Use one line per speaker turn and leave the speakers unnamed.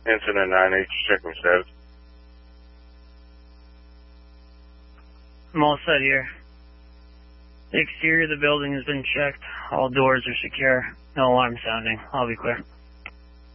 Incident 9H, checking status.
I'm all set here. The exterior of the building has been checked. All doors are secure. No alarm sounding. I'll be clear.